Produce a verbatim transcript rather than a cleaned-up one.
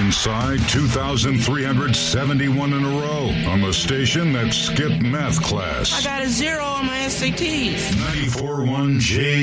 inside two thousand three hundred seventy-one in a row on the station that skipped math class. I got a zero on my S A Ts. ninety-four point one J